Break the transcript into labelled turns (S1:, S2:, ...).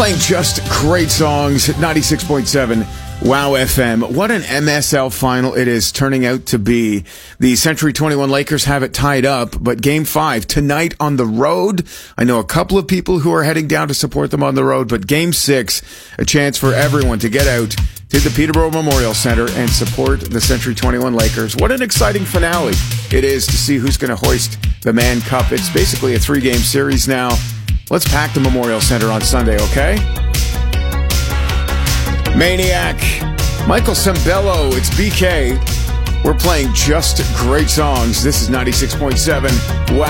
S1: Playing just great songs at 96.7 Wow FM. What an MSL final it is turning out to be. The Century 21 Lakers have it tied up, but Game 5 tonight on the road. I know a couple of people who are heading down to support them on the road, but Game 6, a chance for everyone to get out to the Peterborough Memorial Center and support the Century 21 Lakers. What an exciting finale it is to see who's going to hoist the Mann Cup. It's basically a 3-game series now. Let's pack the Memorial Center on Sunday, okay? Maniac, Michael Sembello, it's BK. We're playing just great songs. This is 96.7 Wow